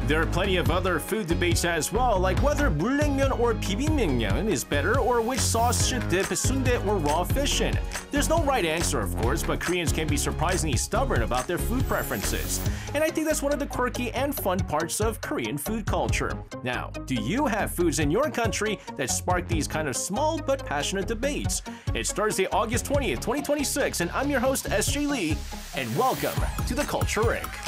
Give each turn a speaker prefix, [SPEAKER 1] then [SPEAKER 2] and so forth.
[SPEAKER 1] There are plenty of other food debates as well, like whether 물냉면 or 비빔냉면 is better or which sauce should dip sundae or raw fish in. There's no right answer, of course, but Koreans can be surprisingly stubborn about their food preferences. And I think that's one of the quirky and fun parts of Korean food culture. Now, do you have foods in your country that spark these kind of small but passionate debates? It's Thursday, August 20th, 2026, and I'm your host, SJ Lee, and welcome to the Culture Inc.